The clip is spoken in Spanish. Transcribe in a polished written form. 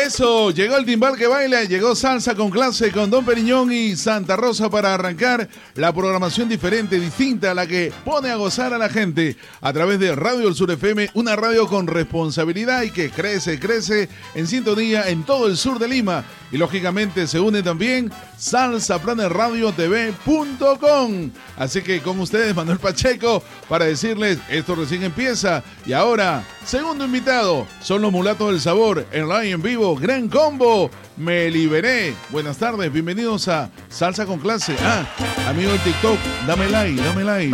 Eso, llegó el timbal que baila, llegó Salsa con Clase con Don Periñón y Santa Rosa para arrancar la programación diferente, distinta a la que pone a gozar a la gente a través de Radio El Sur FM, una radio con responsabilidad y que crece en sintonía en todo el sur de Lima. Y lógicamente se une también salsaplanerradiotv.com. Así que con ustedes Manuel Pacheco para decirles, esto recién empieza. Y ahora, segundo invitado, son los Mulatos del Sabor en live en vivo, gran combo, Me Liberé. Buenas tardes, bienvenidos a Salsa con Clase. Amigo del TikTok, dame like.